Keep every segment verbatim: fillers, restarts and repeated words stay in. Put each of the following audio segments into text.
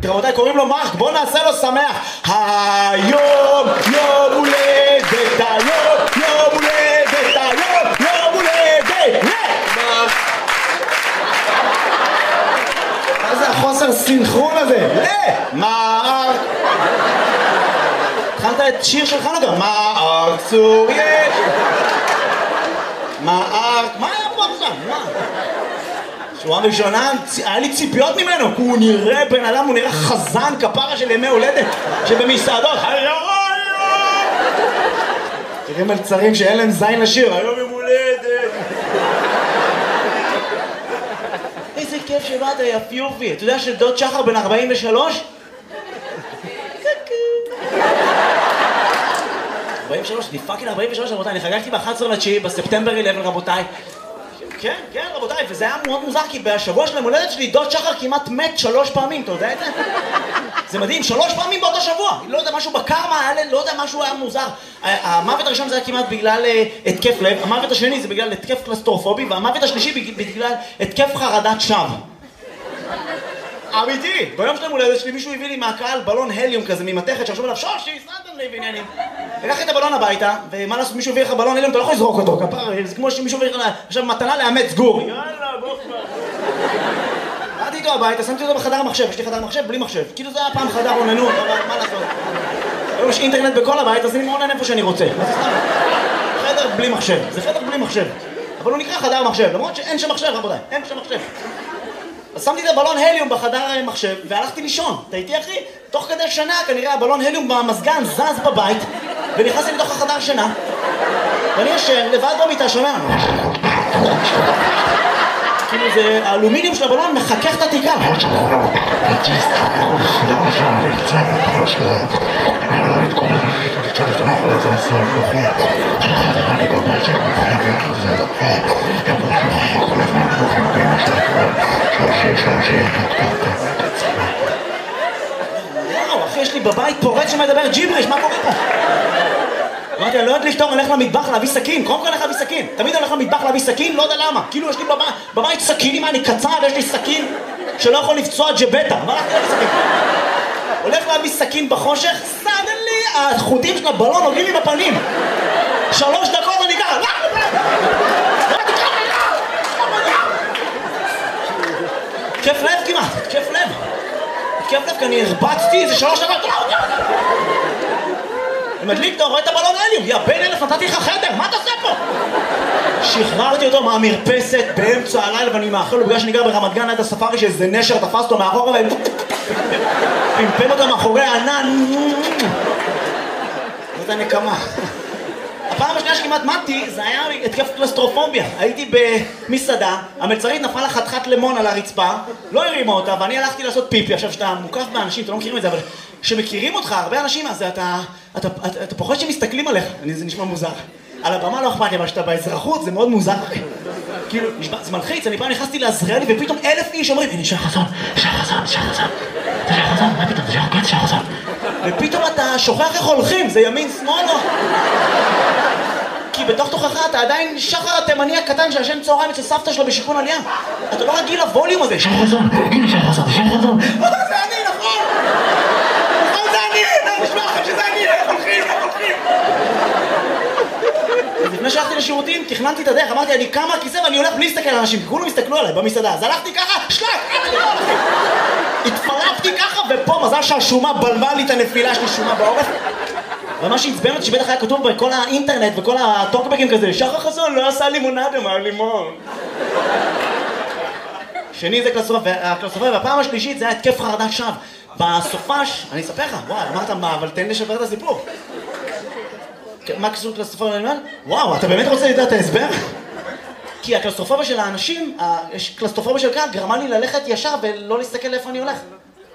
רבותיי, קוראים לו מרק, בואו נעשה לו שמח. היום יום הולדת, היום יום הולדת, היום יום הולדת למרק. מה זה החוסר סינכרון הזה? למרק. התחלת את שיר של חנוכה, מרק צור יש. מרק, מה היה פה עכשיו? מה? שורה ראשונה, היה לי ציפיות ממנו, כי הוא נראה בן אדם, הוא נראה חזן כפרה של ימי הולדת שבמסעדות, תראי מלצרים שאין להם זין לשיר, היום יום הולדת. איזה כיף שבאת יפיופי, אתה יודע שדוד שחר בן ארבעים ושלוש? ארבעים ושלוש, אני פאקינג ארבעים ושלוש רבותיי, אני חגגתי ב-אחד עשר לתשיעי בספטמבר אחת עשרה רבותיי. כן, כן רבותיי, וזה היה מאוד מוזר כי בשבוע של המולדת שלי דוד שחר כמעט מת שלוש פעמים, אתה יודע את זה? זה מדהים, שלוש פעמים באותו שבוע, לא יודע, משהו בקרמה, לא יודע, משהו היה מוזר. המוות הראשון זה היה כמעט בגלל התקף לב, המוות השני זה בגלל התקף קלסטרופובי, והמוות השלישי בגלל התקף חרדת שווא. אמיתי, ביום של המולדת שלי מישהו הביא לי מהקהל בלון הליום כזה ממתכת שחשוב עליו שושי, סנדן לי ועניינים. לקחתי את הבלון הביתה, ומה לעשות, מישהו הביא לך בלון הליום, אתה לא יכול לזרוק אותו, כפר, זה כמו שמישהו הביא לך עכשיו מתנה לאמץ גור. יאללה, בוא כבר. באתי איתו הביתה, שמתי אותו בחדר המחשב, יש לי חדר מחשב בלי מחשב. כאילו זה היה פעם חדר עוננות, אבל מה לעשות? היום יש אינטרנט בכל הבית, אז אני מעונן איפה שאני רוצה. חדר בלי מחשב, זה חדר בלי מחשב. אבל הוא נקרא חדר מחשב, למרות שאין שם מחשב, רבותיי, אין שם מחשב. אז שמתי את הבלון הליום בחדר מחשב והלכתי לישון. אתה איתי אחי? תוך כדי שנה כנראה הבלון הליום במזגן זז בבית ונכנסתי לתוך החדר שינה ואני ישן לבד במיטה שומע כאילו זה האלומיניום של הבלון מחכך את התיקה. וואו, אחי, יש לי בבית פורץ שמדבר ג'יבריש, מה קורה פה? אמרתי, אני לא יודע לפתור, אני הולך למטבח להביא סכין, קודם כל אני הולך להביא סכין. תמיד אני הולך למטבח להביא סכין, לא יודע למה. כאילו יש לי בבית סכינים, אני קצר, ויש לי סכין שלא יכול לפצוע ג'בטה. אבל הלכתי להביא סכין. הולך להביא סכין בחושך, סדלי, החוטים של הבלון עולים לי בפנים. שלוש דקות אני ככה, כיף לב כמעט, כיף לב. כיף לב, כי אני הרבצתי איזה שלוש דקות. אני מדליק, אתה רואה את הבלון הליום, יא בן אלף, נתתי לך חדר, מה אתה עושה פה? שחררתי אותו מהמרפסת באמצע הלילה ואני מאחל לו בגלל שאני גר ברמת גן עד הספארי שאיזה נשר תפס אותו מאחורה ופמפם אותו מאחורי הענן. זאת הנקמה. הפעם השנייה שכמעט מתתי זה היה התקף קלסטרופוביה. הייתי במסעדה, המלצרית נפלה חתיכת לימון על הרצפה, לא הרימה אותה ואני הלכתי לעשות פיפי. עכשיו שאתה מוקף באנשים, אתה לא מכירים את זה, אבל שמכירים אותך, הרבה אנשים, אז אתה, אתה, אתה, אתה פחות שמסתכלים עליך, זה נשמע מוזר. על הבמה לא אכפת לי, אבל שאתה באזרחות זה מאוד מוזר. כאילו, זה מלחיץ, אני פעם נכנסתי לעזריאלי ופתאום אלף איש אומרים, הנה, שי חזון, שי חזון, שי חזון, זה שי חזון, מה פתאום, זה שי חזון, שי חזון. ופתאום אתה שוכח איך הולכים, זה ימין, שמאל, לא? כי בתוך תוכך אתה עדיין שחר התימני הקטן שישן צהריים אצל סבתא שלו בשיכון עלייה. אתה לא רגיל לווליום הזה. שי חזון, הנה שי חזון, שי חזון. זה אני, נכון? נכון, זה אני, נשמע לכם שזה אני, איך הולכים, איך הולכים. אז לפני שהלכתי לשירותים, תכננתי את הדרך, אמרתי, אני קם מהכיסא ואני הולך בלי להסתכל על אנשים, כי כולם הסתכלו עליי במסעדה. אז הלכתי ככה, שלק, התפרפתי ככה, ופה מזל שהשומה בלבה לי את הנפילה שלי, שומה בעורף. ומה שהצבן אותי שבטח היה כתוב בכל האינטרנט וכל הטוקבקים כזה, שחר חזון לא עשה לימונדה מהלימון. שני זה קלסטרופוביה, והפעם השלישית זה היה התקף חרדת שווא. בסופש, אני אספר לך, וואי, אמרת מה, אבל תן לי לשפר את הסיפור. מה קשור קלסטרופוביה? וואו, אתה באמת רוצה לדעת את ההסבר? כי הקלסטרופוביה של האנשים, הקלסטרופוביה של קהל, גרמה לי ללכת ישר ולא להסתכל לאיפה אני הולך.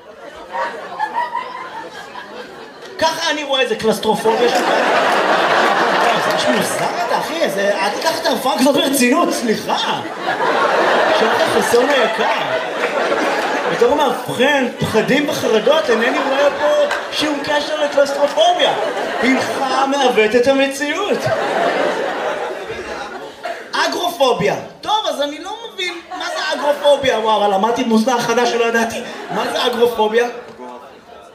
ככה אני רואה איזה קלסטרופוביה של קהל. זה משהו מוזר אתה, אחי, אל תיקח את ההופעה כזאת ברצינות, סליחה. שחר חסון היקר. בתור מאבחן, פחדים וחרדות, אינני רואה פה שום קשר לקלסטרופוביה. הינך מעוות את המציאות. אגרופוביה. טוב, אז אני לא מבין מה זה אגרופוביה. וואו, אבל למדתי מוזנח חדש שלא ידעתי. מה זה אגרופוביה?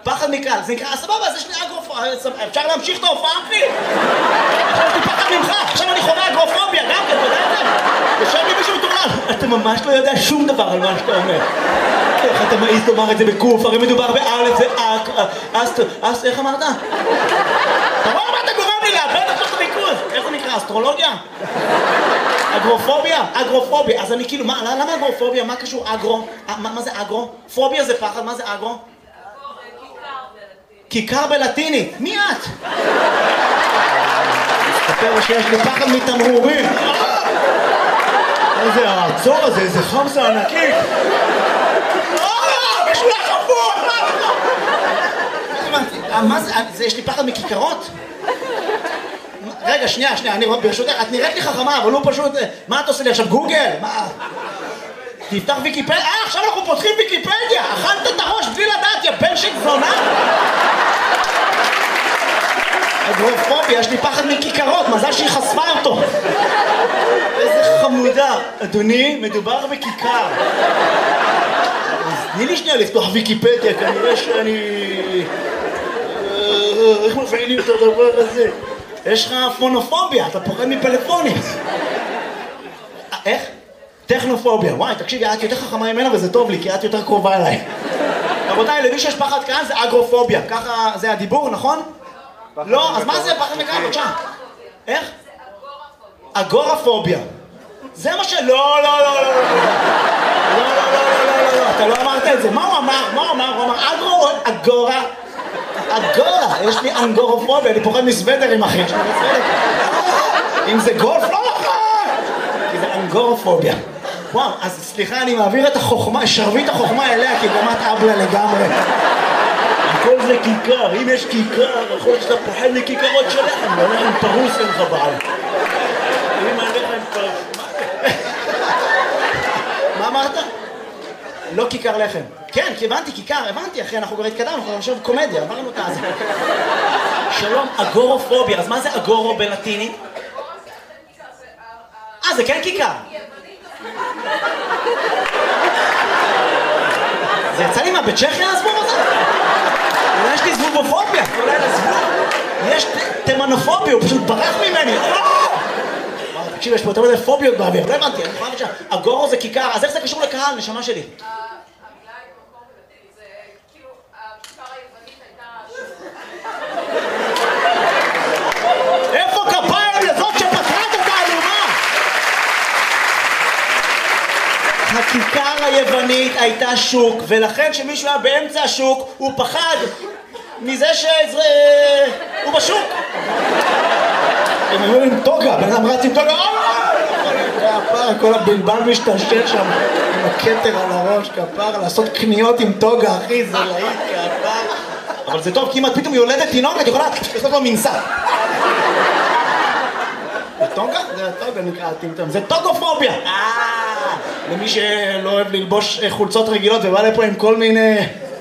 פחד מקהל, זה נקרא, סבבה, אז יש לי אגרופוביה, אפשר להמשיך את ההופעה שלי? עכשיו יש לי פחד ממך, עכשיו אני חווה אגרופוביה, גם כן, אתה יודע את זה? יושב לי מישהו מטורלל, אתה ממש לא יודע שום דבר על מה שאתה אומר. איך אתה מעיז לומר את זה בקוף, הרי מדובר באלף, זה אק, אסט, אסט, איך אמרת? אתה רואה מה אתה גורם לי לאבד עכשיו את הריכוז? איך זה נקרא, אסטרולוגיה? אגרופוביה? אגרופוביה, אז אני כאילו, למה אגרופוביה? מה קשור אגרו? מה זה אגרו? פוביה זה פחד, מה זה אגרו? כיכר בלטינית, מי את? מסתפר שיש לי פחד מתמרורים. איזה העצור הזה, איזה חמסה ענקית. משהו לחפור! מה זה, יש לי פחד מכיכרות? רגע, שנייה, שנייה, אני ברשותך, את נראית לי חכמה, אבל הוא פשוט... מה את עושה לי עכשיו, גוגל? מה? תפתח ויקיפדיה, אה, עכשיו אנחנו פותחים ויקיפדיה! אכלת את הראש בלי לדעת, יא בן של זונה! אגרופוביה, יש לי פחד מכיכרות, מזל שהיא חשפה אותו! איזה חמודה! אדוני, מדובר בכיכר. אז תני לי שנייה לפתוח ויקיפדיה, כנראה שאני... איך מפעילים את הדבר הזה? יש לך פונופוביה, אתה פוחד מפלאפונים. איך? טכנופוביה. וואי, תקשיבי, את יותר חכמה ממנה וזה טוב לי, כי את יותר קרובה אליי. רבותיי, למי שיש פחד כאן זה אגרופוביה. ככה זה הדיבור, נכון? לא, אז מה זה פחד מכאן? בבקשה. איך? אגורפוביה. זה מה ש... לא, לא, לא, לא, לא. לא, לא, לא, לא, לא, אתה לא אמרת את זה. מה הוא אמר? מה הוא אמר? הוא אמר אגרו או אגורה? אגורה, יש לי אנגורופוביה, אני פוחד מסוודרים אחי. אם זה גולף, לא נכון! כי זה אנגורופוביה. וואו, אז סליחה, אני מעביר את החוכמה, שרביט החוכמה אליה, כי גם את אבלה לגמרי. הכל זה כיכר, אם יש כיכר, יכול להיות שאתה פוחד מכיכרות שלכם, והולך עם פרוס אין לך בעל. אם הלך עם פרוס, מה אמרת? לא כיכר לחם. כן, כי הבנתי, כיכר, הבנתי, אחי, אנחנו כבר התקדמנו, אנחנו עכשיו קומדיה, עברנו את הזה. שלום, אגורופוביה, אז מה זה אגורו בלטינית? אה, זה כן כיכר. זה יצא לי מה, בצ'כיה הזבוב הזה? אולי יש לי זבובופוביה, אולי לזבוב. יש תימנופוביה, הוא פשוט ברח ממני. תקשיב, יש פה יותר מדי פוביות באוויר, לא הבנתי, אני יכולה לבצע. אגורו זה כיכר, אז איך זה קשור לקהל, נשמה שלי? איפה כפיים לזאת שפתרה את התעלומה? הכיכר היוונית הייתה שוק, ולכן כשמישהו היה באמצע השוק, הוא פחד מזה שהוא בשוק. הם היו עם טוגה, בן אדם רץ עם טוגה, כפר, כל הבלבל משתשל שם עם הכתר על הראש, כפר, לעשות קניות עם טוגה, אחי, זה להיט, כפר. אבל זה טוב, כי אם את פתאום יולדת תינוק, את יכולה לעשות לו מנסה. זה טוגה? זה טוגה נקרא טמטם, זה טוגופוביה! למי שלא אוהב ללבוש חולצות רגילות ובא לפה עם כל מיני...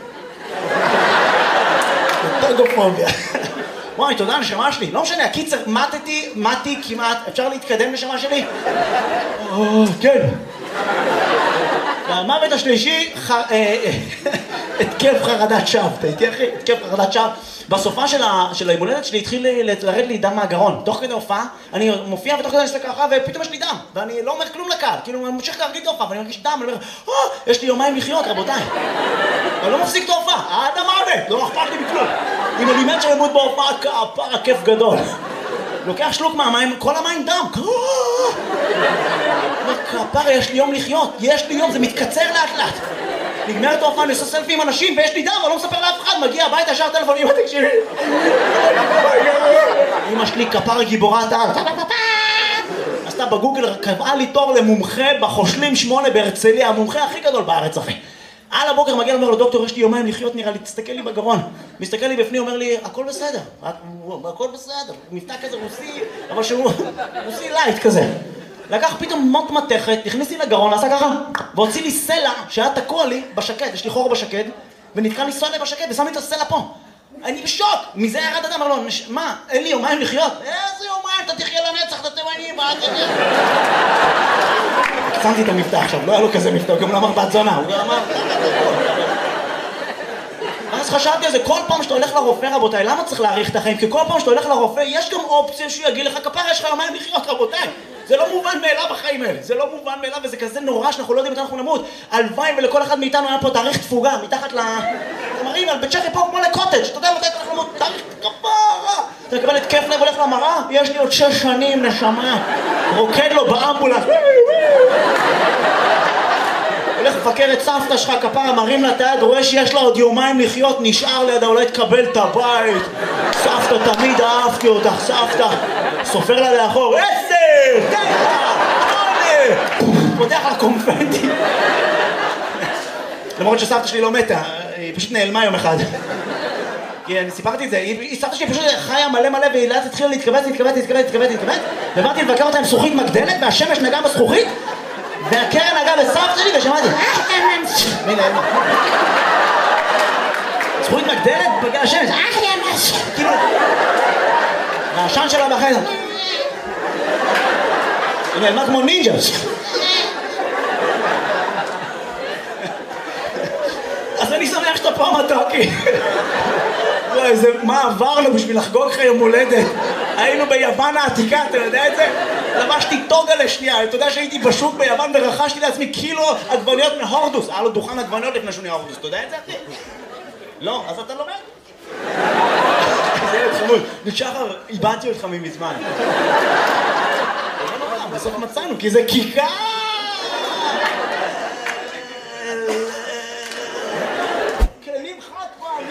זה טוגופוביה. וואי, תודה, נשמה שלי. לא משנה, הקיצר, מתתי, מתי כמעט. אפשר להתקדם, נשמה שלי? כן. המוות השלישי, התקף חרדת שווא. אתה איתי, אחי? התקף חרדת שווא. בסופה של הימולדת שלי התחיל לרד לי דם מהגרון. תוך כדי הופעה, אני מופיע ותוך כדי אני עושה ככה, ופתאום יש לי דם. ואני לא אומר כלום לקהל. כאילו, אני ממשיך להרגיש את ההופעה, ואני מרגיש דם, ואני אומר, אה, יש לי יומיים לחיות, רבותיי. אני לא מפסיק את ההופעה, עד המוות, לא אכפת לי בכלום. אם אני מת שלמות בהופעה, כפר הכיף גדול. לוקח שלוק מהמים, כל המים דם. כפר, יש לי יום לחיות, יש לי יום, זה מתקצר לאט לאט. נגמר את ההופעה, אני עושה סלפי עם אנשים, ויש לי דם, אני לא מספר לאף אחד, מגיע הביתה, ישר טלפון, אמא תקשיבי. אמא שלי כפר גיבורת העל. עשתה בגוגל, קבעה לי תור למומחה בחושלים שמונה בהרצליה, המומחה הכי גדול בארץ, אחי. על הבוקר מגיע ואומר לו, דוקטור, יש לי יומיים לחיות, נראה לי, תסתכל לי בגרון. מסתכל לי בפנים, אומר לי, הכל בסדר, הכל בסדר. מבטא כזה רוסי, אבל שהוא רוסי לייט כזה. לקח פתאום מוט מתכת, הכניס לי לגרון, עשה ככה, והוציא לי סלע שהיה תקוע לי בשקד, יש לי חור בשקד, ונתקע לי סלע בשקד, ושם לי את הסלע פה. אני בשוק, מזה ירד אדם, אמר לו, מה, אין לי יומיים לחיות? איזה יומיים, אתה תחיה לנצח, אתה תימני, מה אתה תחיה? שמתי את המבטא עכשיו, לא היה לו כזה מבטא, הוא גם לא אמר בת זונה, הוא גם אמר... אז חשבתי על זה, כל פעם שאתה הולך לרופא, רבותיי, למה צריך להאריך את החיים? כי כל פעם שאתה הולך לרופא, יש גם אופציה שהוא יגיד לך, כפרה, יש לך יומיים לחיות, רבותיי. זה לא מובן מאליו החיים האלה, זה לא מובן מאליו, וזה כזה נורא שאנחנו לא יודעים מתי אנחנו נמות. הלוואי ולכל אחד מאיתנו היה פה תאריך תפוגה, מתחת ל... מראים על בית צ'כי פה כמו לקוטג', אתה יודע מתי אנחנו נמות, תאריך כפרה. אתה מקבל התקף לב, הולך למראה, יש לי עוד שש שנים, נשמה. רוקד לו באמבולנס. הולך לפקר את סבתא שלך, כפרה, מרים לה את היד, רואה שיש לה עוד יומיים לחיות, נשאר לידה, אולי תקבל את הבית. סבתא, תמיד אהבתי אותך, סבתא. סופר לה לאחור, עשר, תשע, שמונה. פותח לה קונפנטי. למרות שסבתא שלי לא מתה, היא פשוט נעלמה יום אחד. כי אני סיפרתי את זה, סבתא שלי פשוט חיה מלא מלא, והיא לאט התחילה להתכווץ, להתכווץ, להתכווץ, להתכווץ, להתכווץ. ובאתי לבקר אותה עם זכוכית מגדלת, והשמש נגעה בזכוכית. והקרן נגעה בסבתא שלי ושמעתי מי נעלמה? זכוכית מגדלת בגלל השמש כאילו והעשן שלה בחדר היא נעלמה כמו נינג'ה אז אני שמח שאתה פה מתוקי מה עברנו בשביל לחגוג לך יום הולדת היינו ביוון העתיקה, אתה יודע את זה? לבשתי טוגה לשנייה, אתה יודע שהייתי בשוק ביוון ורכשתי לעצמי קילו עגבניות מהורדוס. היה לו דוכן עגבניות לפני שהוא נהיה הורדוס, אתה יודע את זה אחי? לא, אז אתה לומד? זה ילד חמוד, שחר, איבדתי אותך ממזמן. לא נורא, בסוף מצאנו, כי זה כיכר! כלים חד פעם!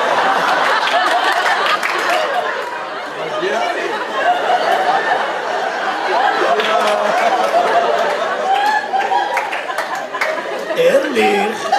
ארליך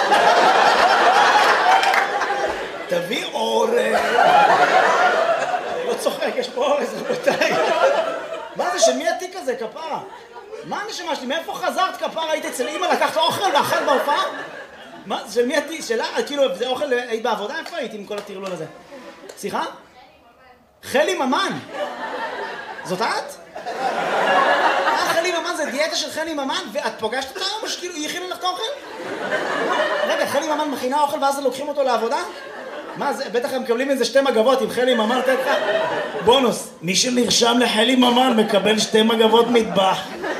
תביא אורז אני לא צוחק, יש פה אורז רבותיי מה זה, של מי התיק הזה, כפרה? מה הנשמה שלי, מאיפה חזרת כפרה? היית אצל אמא, לקחת אוכל ואכל בהופעה? מה, של מי התיק? שלה? כאילו, זה אוכל, היית בעבודה? איפה היית עם כל הטרלול הזה? סליחה? חלי ממן זאת את? חלי ממן זה דיאטה של חלי ממן ואת פוגשת אותה או שכאילו היא הכינה לך את האוכל? רגע, חלי ממן מכינה אוכל ואז לוקחים אותו לעבודה? מה זה, בטח הם מקבלים איזה שתי מגבות עם חלי ממן, תתך בונוס, מי שנרשם לחלי ממן מקבל שתי מגבות מטבח